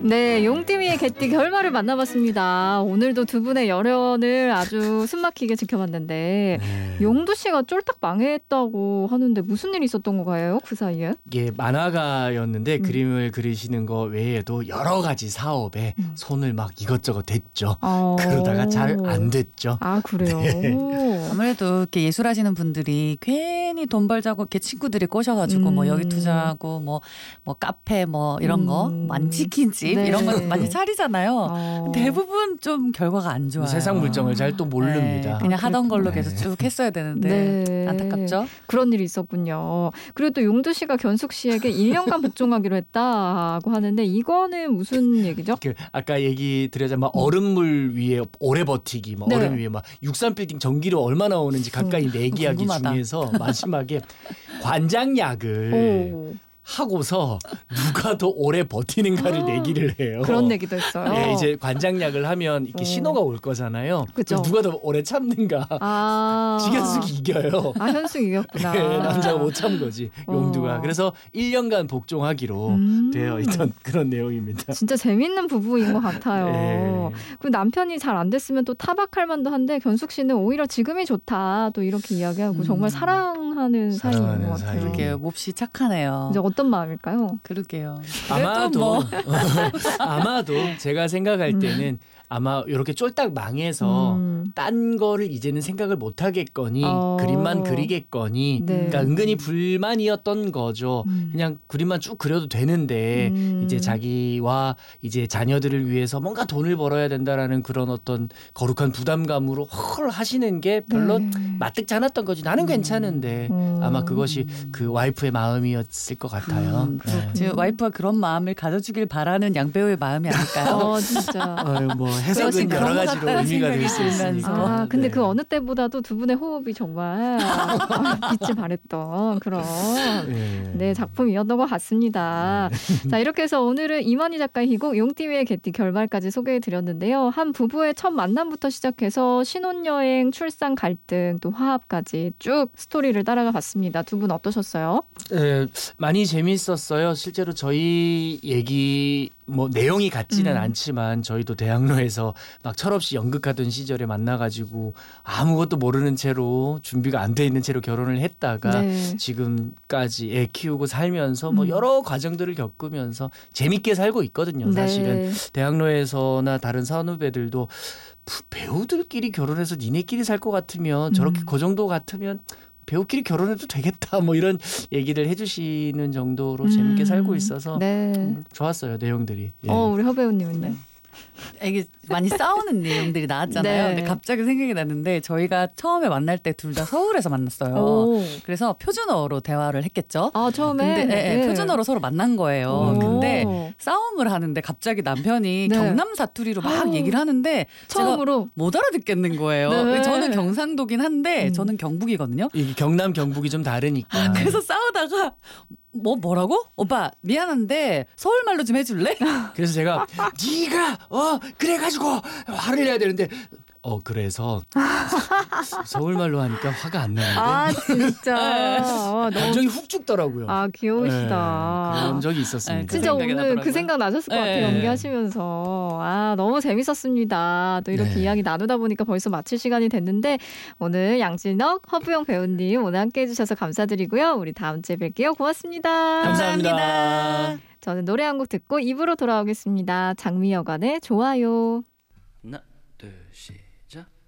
네, 용띠미의 개띠 결말을 만나봤습니다. 오늘도 두 분의 열연을 아주 숨막히게 지켜봤는데 용두 씨가 쫄딱 망했다고 하는데 무슨 일이 있었던 거예요? 그 사이에? 이게 만화가였는데 그림을 그리시는 거 외에도 여러 가지 사업에 손을 막 이것저것 댔죠. 그러다가 잘 안 됐죠. 아, 그래요? 네. 아무래도 이렇게 예술하시는 분들이 괜히 돈 벌자고 이렇게 친구들이 꼬셔가지고 뭐 여기 투자하고 뭐 카페 뭐 이런 거 많이 치킨집 네. 이런 거 많이 차리잖아요. 대부분 좀 결과가 안 좋아요. 세상 물정을 잘 또 모릅니다. 네, 그냥 하던 걸로 네. 계속 쭉 했어야 되는데 네. 안타깝죠. 그런 일이 있었군요. 그리고 또 용두 씨가 견숙 씨에게 1년간 복종하기로 했다고 하는데 이거는 무슨 얘기죠? 아까 얘기 드렸자면 얼음물 위에 오래 버티기, 뭐 네. 얼음 위에 막 63빌딩 전기료 얼마나 오는지 가까이 내기하기 궁금하다. 중에서 마지막에 관장약을 오, 하고서 누가 더 오래 버티는가를 내기를 해요. 그런 얘기도 했어요. 네, 이제 관장약을 하면 이렇게 신호가 올 거잖아요. 그죠. 누가 더 오래 참는가. 지견숙이 이겨요. 아, 현숙 이겼구나. 네, 남자가 못 참 거지, 용두가. 그래서 1년간 복종하기로 되어 있던 그런 내용입니다. 진짜 재밌는 부부인 것 같아요. 네. 그리고 남편이 잘 안 됐으면 또 타박할 만도 한데 견숙 씨는 오히려 지금이 좋다 또 이렇게 이야기하고 정말 사랑하는 사이인 사랑하는 것 같아요. 사이. 그러게요. 몹시 착하네요. 이제 어떤 마음일까요? 그러게요. 아마도 뭐. 아마도 제가 생각할 때는 아마 이렇게 쫄딱 망해서 딴 거를 이제는 생각을 못 하겠거니 그림만 그리겠거니 네. 그러니까 은근히 불만이었던 거죠. 그냥 그림만 쭉 그려도 되는데 이제 자기와 이제 자녀들을 위해서 뭔가 돈을 벌어야 된다라는 그런 어떤 거룩한 부담감으로 헐 하시는 게 별로 네. 마뜩지 않았던 거지. 나는 괜찮은데 아마 그것이 그 와이프의 마음이었을 것 같아요. 네. 지금 와이프가 그런 마음을 가져주길 바라는 양배우의 마음이 아닐까요? 진짜. 뭐 해석은 여러 가지로 의미가 될 수 있으니까. 아, 근데 네. 그 어느 때보다도 두 분의 호흡이 정말 빛을 발했던 그런 네, 작품이었던 것 같습니다. 자, 이렇게 해서 오늘은 이만희 작가의 희곡 용띠미의 개띠 결말까지 소개해드렸는데요. 한 부부의 첫 만남부터 시작해서 신혼여행, 출산 갈등, 또 화합까지 쭉 스토리를 따라가 봤습니다. 두 분 어떠셨어요? 네, 많이 재밌었어요. 실제로 저희 얘기 뭐 내용이 같지는 않지만 저희도 대학로에서 막 철없이 연극하던 시절에 만나가지고 아무것도 모르는 채로 준비가 안 돼 있는 채로 결혼을 했다가 네. 지금까지 애 키우고 살면서 뭐 여러 과정들을 겪으면서 재밌게 살고 있거든요. 사실은 대학로에서나 다른 선후배들도 배우들끼리 결혼해서 니네끼리 살 것 같으면 저렇게 그 정도 같으면 배우끼리 결혼해도 되겠다 뭐 이런 얘기를 해주시는 정도로 재밌게 살고 있어서 네. 좋았어요, 내용들이. 예. 우리 허배우님은요? 이게 많이 싸우는 내용들이 나왔잖아요. 네. 근데 갑자기 생각이 났는데 저희가 처음에 만날 때 둘 다 서울에서 만났어요. 오. 그래서 표준어로 대화를 했겠죠. 아, 처음에? 근데 표준어로 서로 만난 거예요. 오. 근데 싸움을 하는데 갑자기 남편이 네. 경남 사투리로 막 얘기를 하는데 처음으로? 제가 못 알아듣겠는 거예요. 네. 저는 경상도긴 한데 저는 경북이거든요. 이게 경남 경북이 좀 다르니까. 그래서 싸우다가 뭐라고? 오빠 미안한데 서울말로 좀 해줄래? 그래서 제가 네가 그래가지고 화를 내야 되는데 그래서 서울말로 하니까 화가 안 나는데 아, 진짜. 너무 감정이 훅 죽더라고요. 귀여우시다. 네, 그런 적이 있었습니다. 진짜 생각이 오늘 나더라고요. 그 생각 나셨을 것 같아요. 네. 연기하시면서. 너무 재밌었습니다. 또 이렇게 이야기 나누다 보니까 벌써 마칠 시간이 됐는데 오늘 양진혁, 허부영 배우님 오늘 함께해 주셔서 감사드리고요. 우리 다음 주에 뵐게요. 고맙습니다. 감사합니다. 저는 노래 한 곡 듣고 입으로 돌아오겠습니다. 장미여관의 좋아요. 하나, 둘, 시작.